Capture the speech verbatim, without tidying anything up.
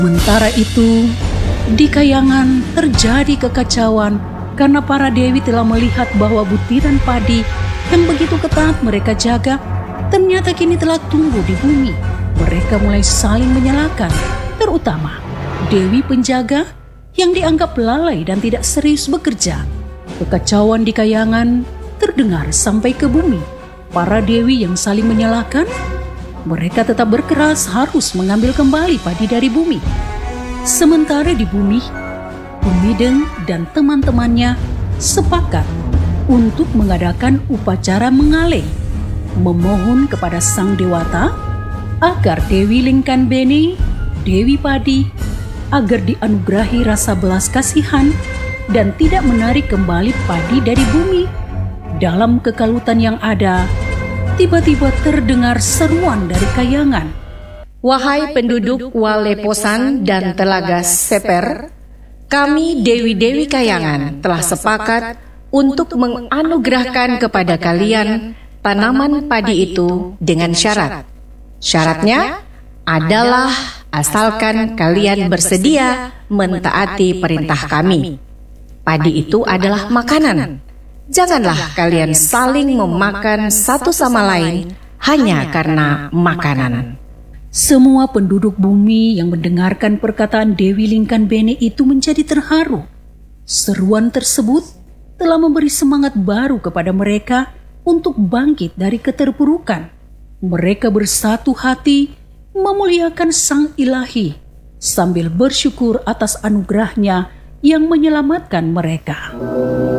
Sementara itu, di Kayangan terjadi kekacauan karena para dewi telah melihat bahwa butiran padi yang begitu ketat mereka jaga ternyata kini telah tumbuh di bumi. Mereka mulai saling menyalahkan, terutama dewi penjaga yang dianggap lalai dan tidak serius bekerja. Kekacauan di Kayangan terdengar sampai ke bumi. Para dewi yang saling menyalahkan, mereka tetap berkeras harus mengambil kembali padi dari bumi. Sementara di bumi, Bumideng dan teman-temannya sepakat untuk mengadakan upacara mengaleng, memohon kepada Sang Dewata agar Dewi Lingkanbene, Dewi Padi, agar dianugerahi rasa belas kasihan dan tidak menarik kembali padi dari bumi. Dalam kekalutan yang ada, tiba-tiba terdengar seruan dari Kayangan. Wahai penduduk Waleposan dan Telaga Seper, kami Dewi-Dewi Kayangan telah sepakat untuk menganugerahkan kepada kalian tanaman padi itu dengan syarat. Syaratnya adalah asalkan kalian bersedia mentaati perintah kami. Padi itu adalah makanan. Janganlah kalian saling memakan satu sama lain hanya karena makanan. Semua penduduk bumi yang mendengarkan perkataan Dewi Lingkanbene itu menjadi terharu. Seruan tersebut telah memberi semangat baru kepada mereka untuk bangkit dari keterpurukan. Mereka bersatu hati memuliakan Sang Ilahi sambil bersyukur atas anugerahnya yang menyelamatkan mereka.